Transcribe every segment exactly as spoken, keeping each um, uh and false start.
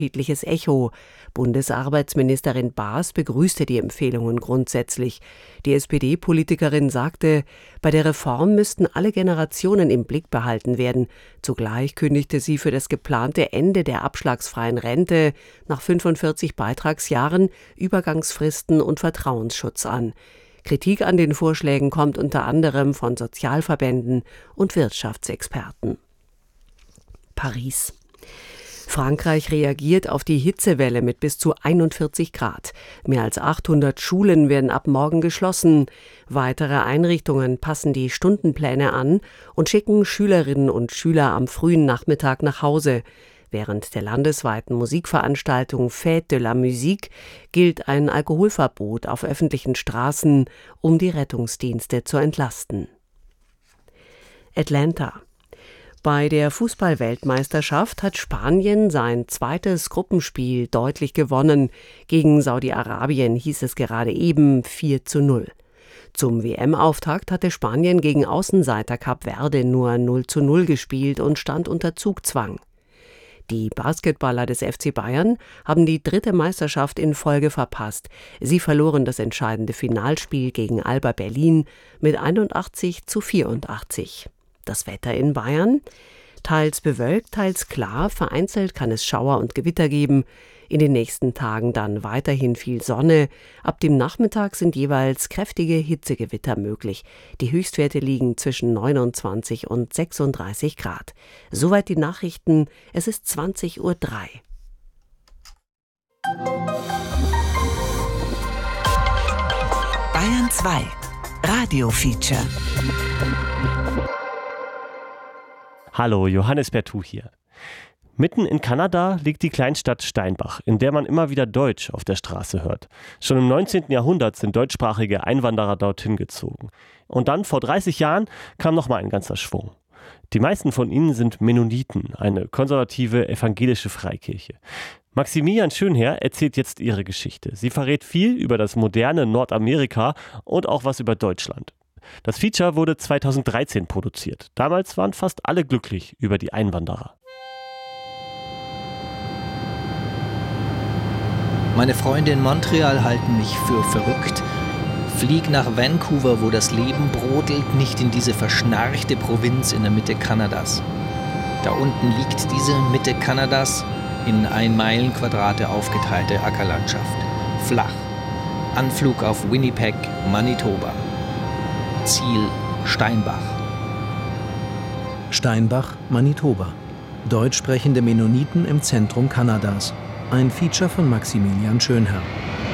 unterschiedliches Echo. Bundesarbeitsministerin Baas begrüßte die Empfehlungen grundsätzlich. Die S P D-Politikerin sagte, bei der Reform müssten alle Generationen im Blick behalten werden. Zugleich kündigte sie für das geplante Ende der abschlagsfreien Rente nach fünfundvierzig Beitragsjahren Übergangsfristen und Vertrauensschutz an. Kritik an den Vorschlägen kommt unter anderem von Sozialverbänden und Wirtschaftsexperten. Paris. Frankreich reagiert auf die Hitzewelle mit bis zu einundvierzig Grad. Mehr als achthundert Schulen werden ab morgen geschlossen. Weitere Einrichtungen passen die Stundenpläne an und schicken Schülerinnen und Schüler am frühen Nachmittag nach Hause. Während der landesweiten Musikveranstaltung Fête de la Musique gilt ein Alkoholverbot auf öffentlichen Straßen, um die Rettungsdienste zu entlasten. Atlanta. Bei der Fußball-Weltmeisterschaft hat Spanien sein zweites Gruppenspiel deutlich gewonnen. Gegen Saudi-Arabien hieß es gerade eben vier zu null. Zum W M-Auftakt hatte Spanien gegen Außenseiter Kap Verde nur null zu null gespielt und stand unter Zugzwang. Die Basketballer des F C Bayern haben die dritte Meisterschaft in Folge verpasst. Sie verloren das entscheidende Finalspiel gegen Alba Berlin mit einundachtzig zu vierundachtzig. Das Wetter in Bayern? Teils bewölkt, teils klar, vereinzelt kann es Schauer und Gewitter geben. In den nächsten Tagen dann weiterhin viel Sonne. Ab dem Nachmittag sind jeweils kräftige Hitzegewitter möglich. Die Höchstwerte liegen zwischen neunundzwanzig und sechsunddreißig Grad. Soweit die Nachrichten. Es ist zwanzig Uhr drei. Bayern zwei Radio-Feature. Hallo, Johannes Bertou hier. Mitten in Kanada liegt die Kleinstadt Steinbach, in der man immer wieder Deutsch auf der Straße hört. Schon im neunzehnten Jahrhundert sind deutschsprachige Einwanderer dorthin gezogen. Und dann, vor dreißig Jahren, kam nochmal ein ganzer Schwung. Die meisten von ihnen sind Mennoniten, eine konservative evangelische Freikirche. Maximilian Schönherr erzählt jetzt ihre Geschichte. Sie verrät viel über das moderne Nordamerika und auch was über Deutschland. Das Feature wurde zweitausenddreizehn produziert. Damals waren fast alle glücklich über die Einwanderer. Meine Freunde in Montreal halten mich für verrückt. Flieg nach Vancouver, wo das Leben brodelt, nicht in diese verschnarchte Provinz in der Mitte Kanadas. Da unten liegt diese Mitte Kanadas in Ein-Meilen-Quadrate aufgeteilte Ackerlandschaft. Flach. Anflug auf Winnipeg, Manitoba. Ziel Steinbach. Steinbach, Manitoba. Deutsch sprechende Mennoniten im Zentrum Kanadas. Ein Feature von Maximilian Schönherr.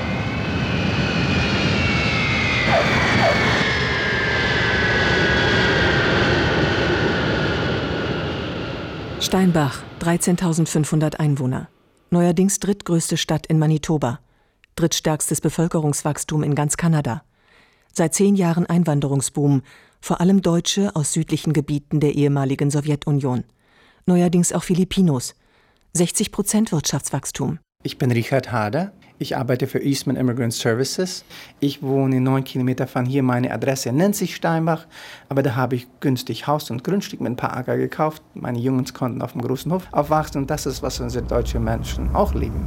Steinbach, dreizehntausendfünfhundert Einwohner. Neuerdings drittgrößte Stadt in Manitoba. Drittstärkstes Bevölkerungswachstum in ganz Kanada. Seit zehn Jahren Einwanderungsboom, vor allem Deutsche aus südlichen Gebieten der ehemaligen Sowjetunion. Neuerdings auch Filipinos. sechzig Prozent Wirtschaftswachstum. Ich bin Richard Hader. Ich arbeite für Eastman Immigrant Services. Ich wohne neun Kilometer von hier. Meine Adresse nennt sich Steinbach. Aber da habe ich günstig Haus und Grundstück mit ein paar Acker gekauft. Meine Jungs konnten auf dem großen Hof aufwachsen. Und das ist, was unsere deutschen Menschen auch lieben.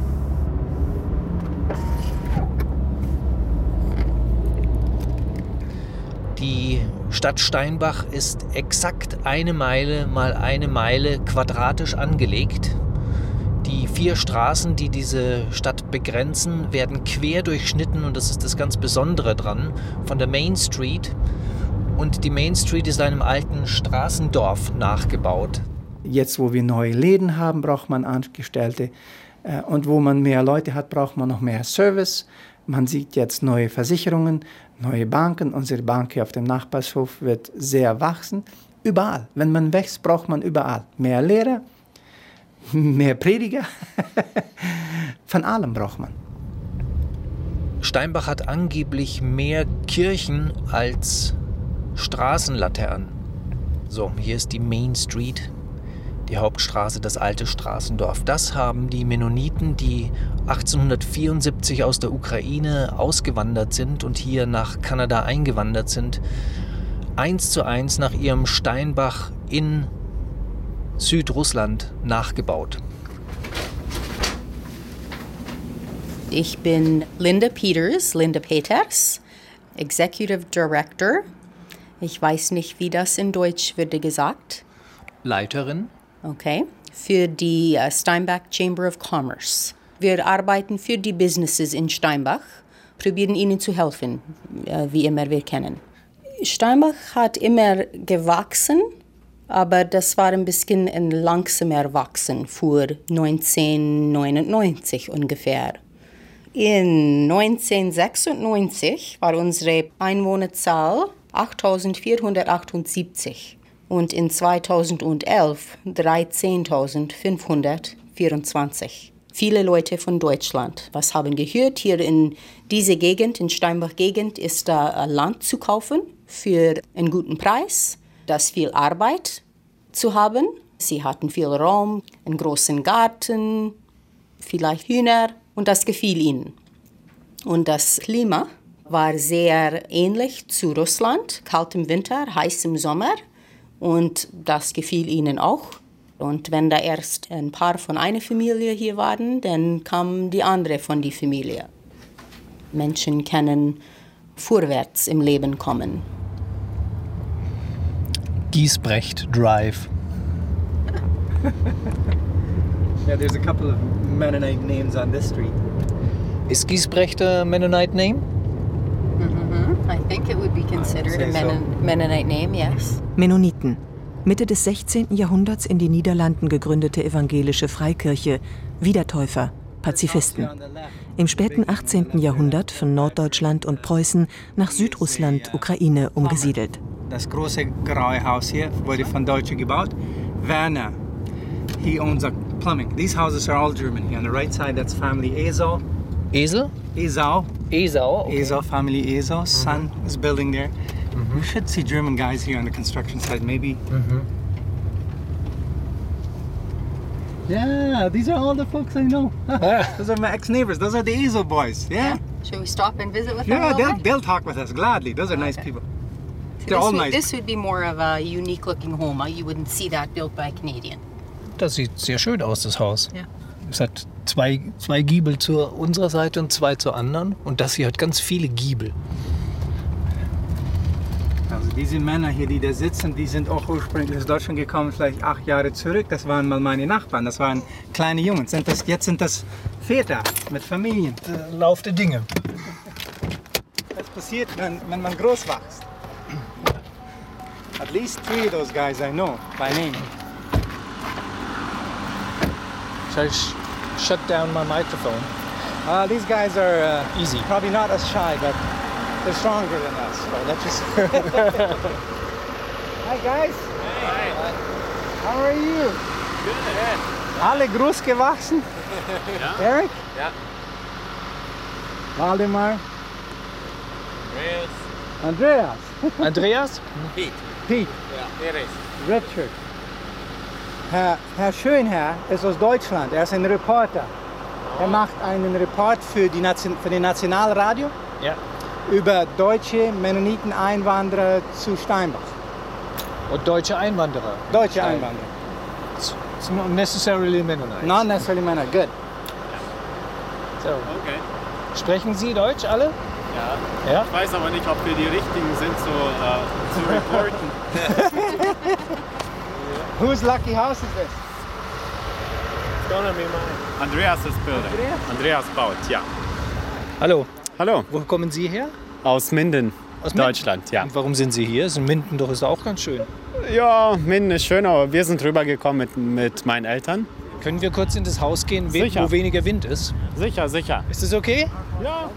Die Stadt Steinbach ist exakt eine Meile mal eine Meile quadratisch angelegt. Die vier Straßen, die diese Stadt begrenzen, werden quer durchschnitten und das ist das ganz Besondere dran, von der Main Street. Und die Main Street ist einem alten Straßendorf nachgebaut. Jetzt, wo wir neue Läden haben, braucht man Angestellte. Und wo man mehr Leute hat, braucht man noch mehr Service. Man sieht jetzt neue Versicherungen, neue Banken. Unsere Bank hier auf dem Nachbarshof wird sehr wachsen. Überall. Wenn man wächst, braucht man überall mehr Lehrer, mehr Prediger. Von allem braucht man. Steinbach hat angeblich mehr Kirchen als Straßenlaternen. So, hier ist die Main Street, die Hauptstraße, das alte Straßendorf. Das haben die Mennoniten, die achtzehnhundertvierundsiebzig aus der Ukraine ausgewandert sind und hier nach Kanada eingewandert sind, eins zu eins nach ihrem Steinbach in Südrussland nachgebaut. Ich bin Linda Peters, Linda Peters, Executive Director. Ich weiß nicht, wie das in Deutsch würde gesagt. Leiterin. Okay. Für die uh, Steinbach Chamber of Commerce. Wir arbeiten für die Businesses in Steinbach, probieren ihnen zu helfen, uh, wie immer wir kennen. Steinbach hat immer gewachsen, aber das war ein bisschen ein langsamer Wachsen vor neunzehnhundertneunundneunzig ungefähr. In neunzehnhundertsechsundneunzig war unsere Einwohnerzahl achttausendvierhundertachtundsiebzig und in zweitausendelf dreizehntausendfünfhundertvierundzwanzig. Viele Leute von Deutschland, was haben gehört, hier in dieser Gegend, in Steinbach-Gegend, ist da Land zu kaufen für einen guten Preis, das viel Arbeit zu haben. Sie hatten viel Raum, einen großen Garten, vielleicht Hühner und das gefiel ihnen. Und das Klima war sehr ähnlich zu Russland, kalt im Winter, heiß im Sommer und das gefiel ihnen auch. Und wenn da erst ein paar von einer Familie hier waren, dann kam die andere von der Familie. Menschen können vorwärts im Leben kommen. Giesbrecht Drive. Yeah, there's a couple of Mennonite names on this street. Ist Giesbrecht a Mennonite name? Mm-hmm. I think it would be considered a Mennon- so. Mennonite name, yes. Mennoniten. Mitte des sechzehnten Jahrhunderts in den Niederlanden gegründete evangelische Freikirche, Wiedertäufer, Pazifisten. Im späten achtzehnten Jahrhundert von Norddeutschland und Preußen nach Südrussland, Ukraine umgesiedelt. Das große graue Haus hier wurde von Deutschen gebaut. Werner, he owns a plumbing. These houses are all German here. On the right side, that's family Esau. Esel? Esau. Esau, okay. Esau, family Esau. Son mm-hmm. is building there. Mm-hmm. We should see German guys here on the construction site, maybe. Mm-hmm. Yeah, these are all the folks I know. Those are my ex-neighbors. Those are the Esau boys. Yeah. yeah. Should we stop and visit with yeah, them? Yeah, they'll, they'll talk with us gladly. Those are okay. nice people. So They're this all would, nice. This would be more of a unique-looking home. You wouldn't see that built by a Canadian. Das sieht sehr schön aus, das Haus. Ja. Es hat zwei, zwei Giebel zu unserer Seite und zwei zur anderen. Und das hier hat ganz viele Giebel. Also diese Männer hier, die da sitzen, die sind auch ursprünglich aus Deutschland gekommen, vielleicht acht Jahre zurück. Das waren mal meine Nachbarn, das waren kleine Jungs. Sind das, jetzt sind das Väter mit Familien. Der Lauf der Dinge. Was passiert, wenn, wenn man groß wächst? At least three of those guys I know by name. Shall I sh- shut down my microphone? Uh, these guys are uh, easy. Probably not as shy, but they're stronger than us. So let's just. Hi guys. Hey. How are you? Good. Alle groß gewachsen? Ja. Eric? Ja. Waldemar? Andreas. Andreas? Andreas? Pete. Pete. Ja, Erich. Richard. Herr, Herr Schönherr ist aus Deutschland. Er ist ein Reporter. Oh. Er macht einen Report für, die Nation, für den Nationalradio. Ja. Über deutsche Mennoniten-Einwanderer zu Steinbach. Und deutsche Einwanderer? Deutsche Einwanderer. It's not necessarily Mennonite. Not necessarily Mennonite, good. So. Okay. Sprechen Sie Deutsch alle? Ja. ja. Ich weiß aber nicht, ob wir die Richtigen sind, so uh, zu reporten. Whose lucky house is this? It's gonna be mine. Andreas is building. Andreas? Andreas baut, ja. Hallo. Hallo. Wo kommen Sie her? Aus Minden, Aus Deutschland, Minden? ja. Und warum sind Sie hier? Ist in Minden doch ist auch ganz schön. Ja, Minden ist schön, aber wir sind rübergekommen mit, mit meinen Eltern. Können wir kurz in das Haus gehen, Sicher. wo weniger Wind ist? Sicher, sicher. Ist das okay? Ja.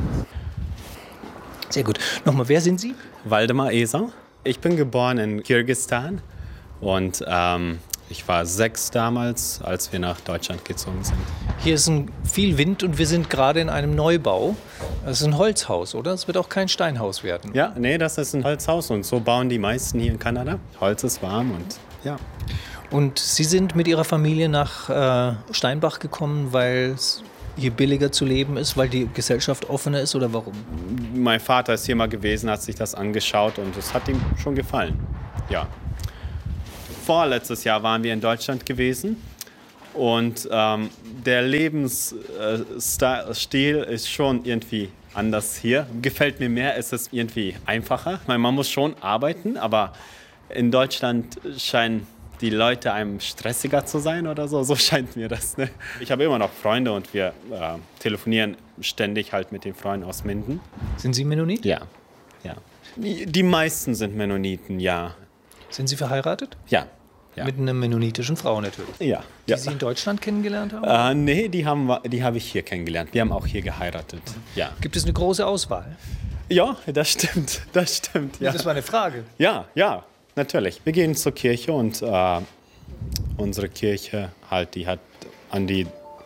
Sehr gut. Nochmal, wer sind Sie? Waldemar Esau. Ich bin geboren in Kirgisistan und ähm, ich war sechs damals, als wir nach Deutschland gezogen sind. Hier ist ein, viel Wind und wir sind gerade in einem Neubau. Das ist ein Holzhaus, oder? Es wird auch kein Steinhaus werden. Ja, nee, das ist ein Holzhaus und so bauen die meisten hier in Kanada. Holz ist warm und ja. Und Sie sind mit Ihrer Familie nach äh, Steinbach gekommen, weil es hier billiger zu leben ist, weil die Gesellschaft offener ist oder warum? Mein Vater ist hier mal gewesen, hat sich das angeschaut und es hat ihm schon gefallen. Ja. Vorletztes Jahr waren wir in Deutschland gewesen Und ähm, der Lebensstil ist schon irgendwie anders hier. Gefällt mir mehr, es ist irgendwie einfacher. Ich meine, man muss schon arbeiten, aber in Deutschland scheinen die Leute einem stressiger zu sein oder so. So scheint mir das. Ne? Ich habe immer noch Freunde und wir äh, telefonieren ständig halt mit den Freunden aus Minden. Sind Sie Mennonit? Ja, ja. Die, die meisten sind Mennoniten, ja. Sind Sie verheiratet? Ja. Ja. Mit einer mennonitischen Frau natürlich. Ja. Die ja. Sie in Deutschland kennengelernt haben? Äh, nee, die, haben, die habe ich hier kennengelernt. Wir haben auch hier geheiratet. Ja. Gibt es eine große Auswahl? Ja, das stimmt. Das stimmt. Ja. Das war eine Frage. Ja, ja, natürlich. Wir gehen zur Kirche und äh, unsere Kirche halt, die hat an die,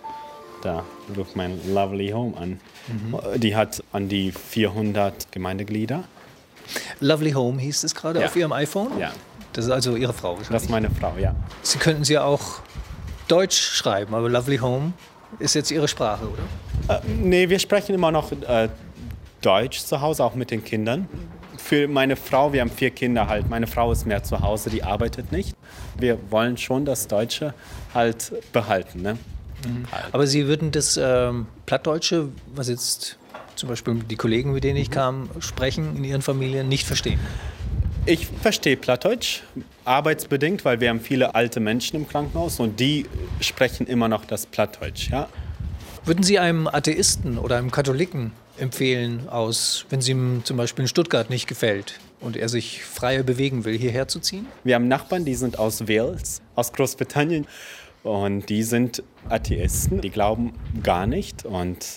da ruft mein Lovely Home an, mhm. die hat an die vierhundert Gemeindeglieder. Lovely Home hieß es gerade ja. auf Ihrem iPhone? Ja. Das ist also Ihre Frau wahrscheinlich? Das ist meine Frau, ja. Sie könnten sie ja auch Deutsch schreiben, aber Lovely Home ist jetzt Ihre Sprache, oder? Äh, nee, wir sprechen immer noch äh, Deutsch zu Hause, auch mit den Kindern. Für meine Frau, wir haben vier Kinder halt, meine Frau ist mehr zu Hause, die arbeitet nicht. Wir wollen schon das Deutsche halt behalten, ne? Mhm. Halt. Aber Sie würden das ähm, Plattdeutsche, was jetzt zum Beispiel die Kollegen, mit denen ich kam, sprechen in Ihren Familien, nicht verstehen? Ich verstehe Plattdeutsch, arbeitsbedingt, weil wir haben viele alte Menschen im Krankenhaus und die sprechen immer noch das Plattdeutsch, ja. Würden Sie einem Atheisten oder einem Katholiken empfehlen, aus, wenn es ihm zum Beispiel in Stuttgart nicht gefällt und er sich freier bewegen will, hierher zu ziehen? Wir haben Nachbarn, die sind aus Wales, aus Großbritannien und die sind Atheisten, die glauben gar nicht und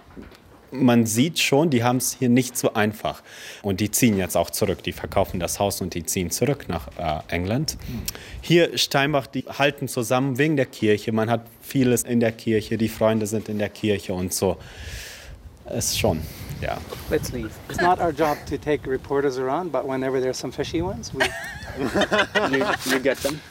man sieht schon, die haben es hier nicht so einfach. Und die ziehen jetzt auch zurück. Die verkaufen das Haus und die ziehen zurück nach äh, England. Hier Steinbach, die halten zusammen wegen der Kirche. Man hat vieles in der Kirche. Die Freunde sind in der Kirche und so. Es ist schon, ja. Let's leave. It's not our job to take reporters around, but whenever there's some fishy ones, we you, you get them.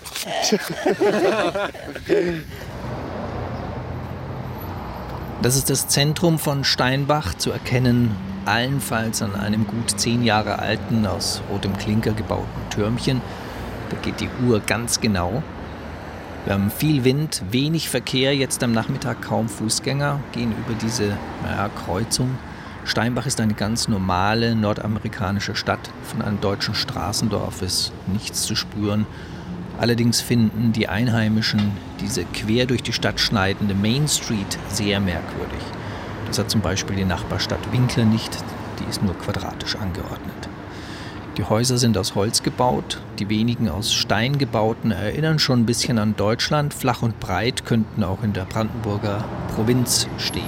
Das ist das Zentrum von Steinbach, zu erkennen allenfalls an einem gut zehn Jahre alten, aus rotem Klinker gebauten Türmchen. Da geht die Uhr ganz genau. Wir haben viel Wind, wenig Verkehr, jetzt am Nachmittag kaum Fußgänger, gehen über diese naja, Kreuzung. Steinbach ist eine ganz normale nordamerikanische Stadt. Von einem deutschen Straßendorf ist nichts zu spüren. Allerdings finden die Einheimischen diese quer durch die Stadt schneidende Main Street sehr merkwürdig. Das hat zum Beispiel die Nachbarstadt Winkler nicht, die ist nur quadratisch angeordnet. Die Häuser sind aus Holz gebaut, die wenigen aus Stein gebauten erinnern schon ein bisschen an Deutschland, flach und breit, könnten auch in der Brandenburger Provinz stehen.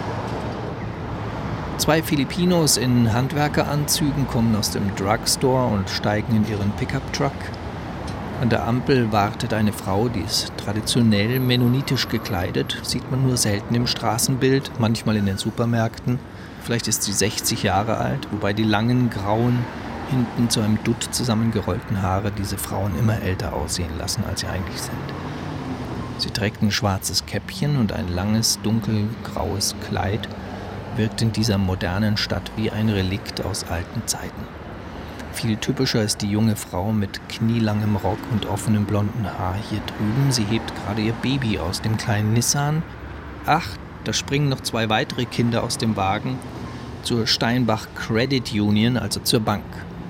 Zwei Filipinos in Handwerkeranzügen kommen aus dem Drugstore und steigen in ihren Pickup-Truck. An der Ampel wartet eine Frau, die ist traditionell mennonitisch gekleidet, sieht man nur selten im Straßenbild, manchmal in den Supermärkten. Vielleicht ist sie sechzig Jahre alt, wobei die langen, grauen, hinten zu einem Dutt zusammengerollten Haare diese Frauen immer älter aussehen lassen, als sie eigentlich sind. Sie trägt ein schwarzes Käppchen und ein langes, dunkelgraues Kleid, wirkt in dieser modernen Stadt wie ein Relikt aus alten Zeiten. Viel typischer ist die junge Frau mit knielangem Rock und offenem blonden Haar hier drüben. Sie hebt gerade ihr Baby aus dem kleinen Nissan. Ach, da springen noch zwei weitere Kinder aus dem Wagen zur Steinbach Credit Union, also zur Bank.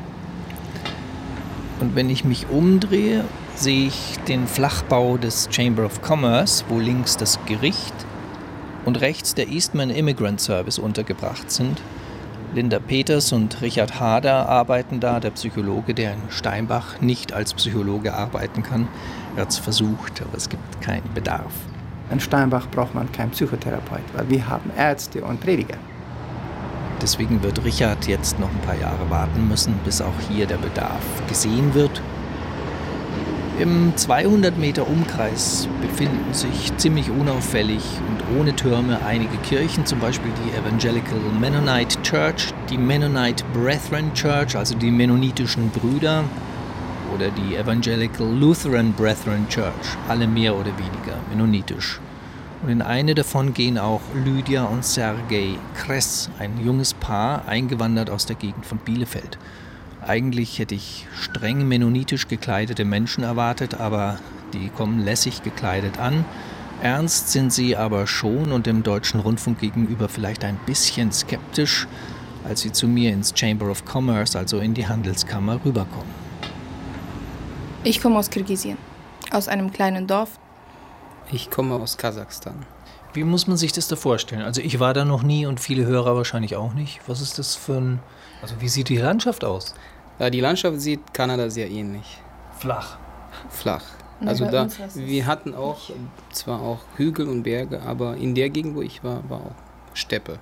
Und wenn ich mich umdrehe, sehe ich den Flachbau des Chamber of Commerce, wo links das Gericht und rechts der Eastman Immigrant Service untergebracht sind. Linda Peters und Richard Hader arbeiten da, der Psychologe, der in Steinbach nicht als Psychologe arbeiten kann. Er hat es versucht, aber es gibt keinen Bedarf. In Steinbach braucht man keinen Psychotherapeut, weil wir haben Ärzte und Prediger. Deswegen wird Richard jetzt noch ein paar Jahre warten müssen, bis auch hier der Bedarf gesehen wird. Im zweihundert Meter Umkreis befinden sich ziemlich unauffällig und ohne Türme einige Kirchen, zum Beispiel die Evangelical Mennonite Church, die Mennonite Brethren Church, also die mennonitischen Brüder, oder die Evangelical Lutheran Brethren Church, alle mehr oder weniger mennonitisch. Und in eine davon gehen auch Lydia und Sergei Kress, ein junges Paar, eingewandert aus der Gegend von Bielefeld. Eigentlich hätte ich streng mennonitisch gekleidete Menschen erwartet, aber die kommen lässig gekleidet an. Ernst sind Sie aber schon und dem Deutschen Rundfunk gegenüber vielleicht ein bisschen skeptisch, als Sie zu mir ins Chamber of Commerce, also in die Handelskammer, rüberkommen. Ich komme aus Kirgisien, aus einem kleinen Dorf. Ich komme aus Kasachstan. Wie muss man sich das da vorstellen? Also ich war da noch nie und viele Hörer wahrscheinlich auch nicht. Was ist das für ein... Also wie sieht die Landschaft aus? Ja, die Landschaft sieht Kanada sehr ähnlich. Flach. Flach. Nee, Also bei da, uns ist es wir hatten auch zwar auch Hügel und Berge, aber in der Gegend, wo ich war, war auch Steppe.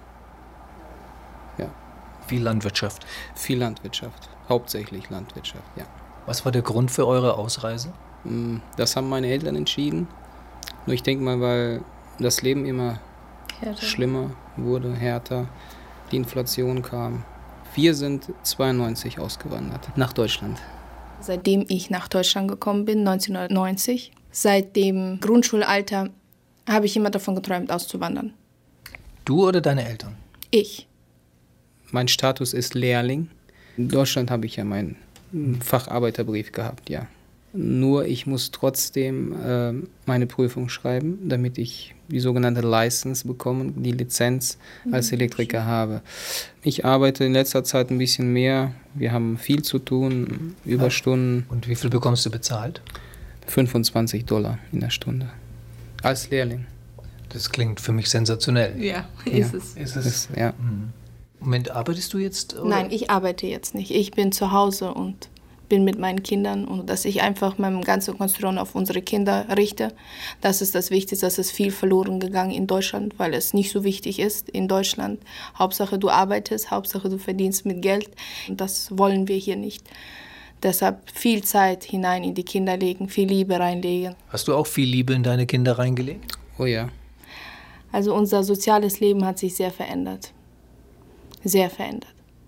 Ja. Viel Landwirtschaft. Viel Landwirtschaft. Hauptsächlich Landwirtschaft, ja. Was war der Grund für eure Ausreise? Das haben meine Eltern entschieden. Nur ich denke mal, weil das Leben immer Härter. schlimmer wurde, härter, die Inflation kam. Wir sind zweiundneunzig ausgewandert nach Deutschland. Seitdem ich nach Deutschland gekommen bin, neunzehnhundertneunzig, seit dem Grundschulalter, habe ich immer davon geträumt, auszuwandern. Du oder deine Eltern? Ich. Mein Status ist Lehrling. In Deutschland habe ich ja meinen Facharbeiterbrief gehabt, ja. Nur ich muss trotzdem äh, meine Prüfung schreiben, damit ich die sogenannte License bekomme, die Lizenz als Elektriker habe. Ich arbeite in letzter Zeit ein bisschen mehr. Wir haben viel zu tun, Überstunden. Und wie viel bekommst du bezahlt? fünfundzwanzig Dollar in der Stunde. Als Lehrling. Das klingt für mich sensationell. Ja, ist ja. es. Ist es? Ist, ja. Moment, arbeitest du jetzt? Oder? Nein, ich arbeite jetzt nicht. Ich bin zu Hause und bin mit meinen Kindern und dass ich einfach meine ganze Konzentration auf unsere Kinder richte. Das ist das Wichtigste. Das ist viel verloren gegangen in Deutschland, weil es nicht so wichtig ist in Deutschland. Hauptsache du arbeitest, Hauptsache du verdienst mit Geld. Und das wollen wir hier nicht. Deshalb viel Zeit hinein in die Kinder legen, viel Liebe reinlegen. Hast du auch viel Liebe in deine Kinder reingelegt? Oh ja. Also unser soziales Leben hat sich sehr verändert. Sehr verändert.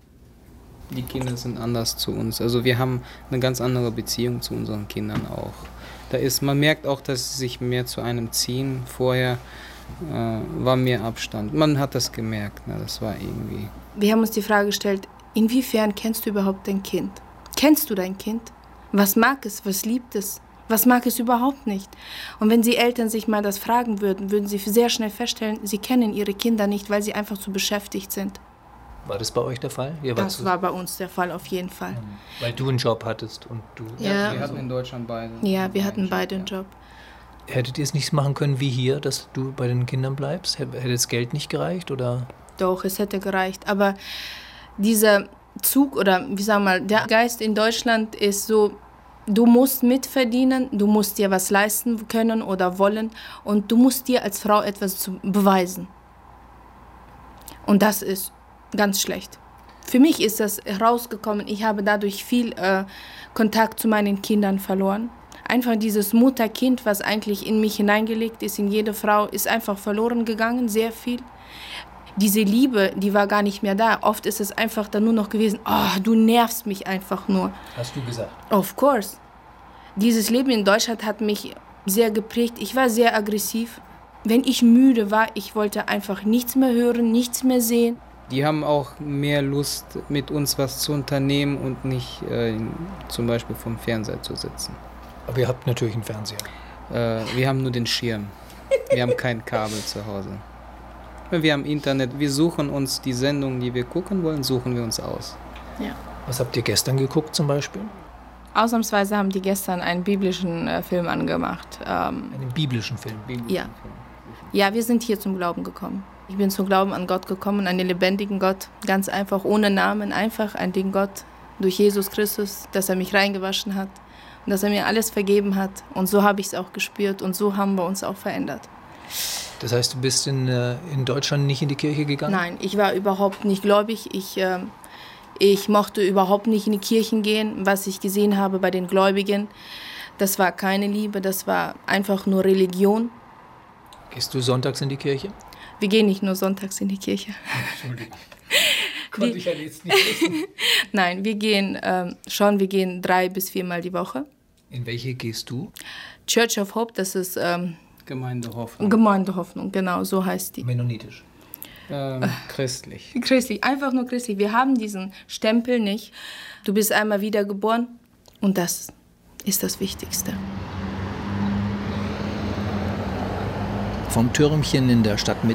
Die Kinder sind anders zu uns. Also wir haben eine ganz andere Beziehung zu unseren Kindern auch. Da ist, man merkt auch, dass sie sich mehr zu einem ziehen. Vorher äh, war mehr Abstand. Man hat das gemerkt. Ne? Das war irgendwie... Wir haben uns die Frage gestellt, inwiefern kennst du überhaupt dein Kind? Kennst du dein Kind? Was mag es? Was liebt es? Was mag es überhaupt nicht? Und wenn die Eltern sich mal das fragen würden, würden sie sehr schnell feststellen, sie kennen ihre Kinder nicht, weil sie einfach zu beschäftigt sind. War das bei euch der Fall? Ihr Das war bei uns der Fall, auf jeden Fall. Weil du einen Job hattest und du... Ja, wir hatten in Deutschland beide. Ja, wir hatten beide einen Job. Hättet ihr es nicht machen können wie hier, dass du bei den Kindern bleibst? Hätte das Geld nicht gereicht, oder? Doch, es hätte gereicht. Aber dieser Zug oder, wie sagen wir mal, der Geist in Deutschland ist so, du musst mitverdienen, du musst dir was leisten können oder wollen und du musst dir als Frau etwas zu beweisen. Und das ist ganz schlecht. Für mich ist das herausgekommen, ich habe dadurch viel äh, Kontakt zu meinen Kindern verloren. Einfach dieses Mutter-Kind, was eigentlich in mich hineingelegt ist, in jede Frau, ist einfach verloren gegangen, sehr viel. Diese Liebe, die war gar nicht mehr da. Oft ist es einfach dann nur noch gewesen, oh, du nervst mich einfach nur. Hast du gesagt? Of course. Dieses Leben in Deutschland hat mich sehr geprägt. Ich war sehr aggressiv. Wenn ich müde war, ich wollte einfach nichts mehr hören, nichts mehr sehen. Die haben auch mehr Lust, mit uns was zu unternehmen und nicht äh, zum Beispiel vom Fernseher zu sitzen. Aber ihr habt natürlich einen Fernseher. Äh, wir haben nur den Schirm. Wir haben kein Kabel zu Hause. Wir haben Internet. Wir suchen uns die Sendungen, die wir gucken wollen, suchen wir uns aus. Ja. Was habt ihr gestern geguckt zum Beispiel? Ausnahmsweise haben die gestern einen biblischen äh, Film angemacht. Ähm, einen biblischen Film? Biblischen ja. Film. Ja, wir sind hier zum Glauben gekommen. Ich bin zum Glauben an Gott gekommen, an den lebendigen Gott. Ganz einfach, ohne Namen, einfach an den Gott durch Jesus Christus, dass er mich reingewaschen hat und dass er mir alles vergeben hat. Und so habe ich es auch gespürt und so haben wir uns auch verändert. Das heißt, du bist in, äh, in Deutschland nicht in die Kirche gegangen? Nein, ich war überhaupt nicht gläubig. Ich, äh, ich mochte überhaupt nicht in die Kirchen gehen. Was ich gesehen habe bei den Gläubigen, das war keine Liebe, das war einfach nur Religion. Gehst du sonntags in die Kirche? Wir gehen nicht nur sonntags in die Kirche. Entschuldigung. Konnte ich ja jetzt nicht wissen. Nein, wir gehen ähm, schon, wir gehen drei bis viermal die Woche. In welche gehst du? Church of Hope, das ist ähm, Gemeinde Hoffnung. Gemeinde Hoffnung, genau, so heißt die. Mennonitisch. Ähm, christlich. Christlich, einfach nur christlich. Wir haben diesen Stempel nicht. Du bist einmal wiedergeboren und das ist das Wichtigste. vom Türmchen in der Stadtmitte